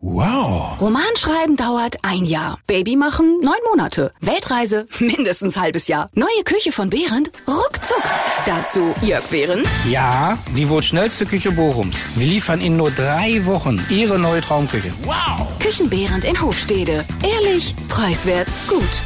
Wow. Romanschreiben dauert 1 Jahr. Baby machen 9 Monate. Weltreise mindestens halbes Jahr. Neue Küche von Behrendt? Ruckzuck. Dazu Jörg Behrendt. Ja, die wohl schnellste Küche Bochums. Wir liefern in nur 3 Wochen Ihre neue Traumküche. Wow. Küchen Behrendt in Hofstede. Ehrlich, preiswert, gut.